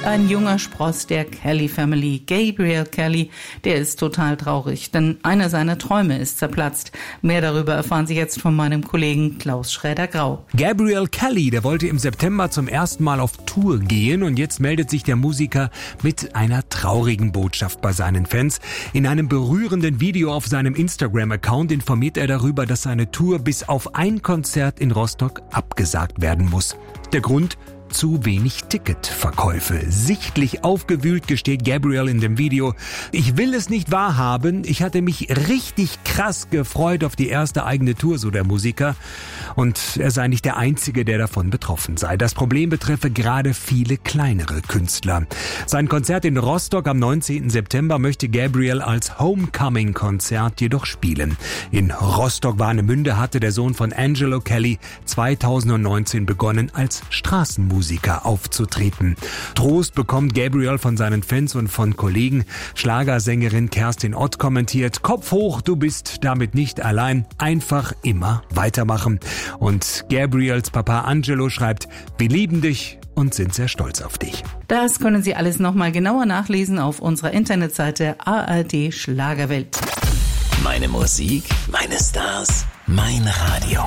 ein junger Spross der Kelly Family, Gabriel Kelly, der ist total traurig, denn einer seiner Träume ist zerplatzt. Mehr darüber erfahren Sie jetzt von meinem Kollegen Klaus Schräder-Grau. Gabriel Kelly, der wollte im September zum ersten Mal auf Tour gehen und jetzt meldet sich der Musiker mit einer traurigen Botschaft bei seinen Fans. In einem berührenden Video auf seinem Instagram-Account informiert er darüber, dass seine Tour bis auf ein Konzert in Rostock abgesagt werden muss. Der Grund? Zu wenig Ticketverkäufe. Sichtlich aufgewühlt gesteht Gabriel in dem Video: Ich will es nicht wahrhaben, ich hatte mich richtig krass gefreut auf die erste eigene Tour, so der Musiker. Und er sei nicht der Einzige, der davon betroffen sei. Das Problem betreffe gerade viele kleinere Künstler. Sein Konzert in Rostock am 19. September möchte Gabriel als Homecoming-Konzert jedoch spielen. In Rostock-Warnemünde hatte der Sohn von Angelo Kelly 2019 begonnen, als Straßenmusiker aufzutreten. Trost bekommt Gabriel von seinen Fans und von Kollegen. Schlagersängerin Kerstin Ott kommentiert: Kopf hoch, du bist damit nicht allein. Einfach immer weitermachen. Und Gabriels Papa Angelo schreibt: Wir lieben dich und sind sehr stolz auf dich. Das können Sie alles nochmal genauer nachlesen auf unserer Internetseite ARD Schlagerwelt. Meine Musik, meine Stars, mein Radio.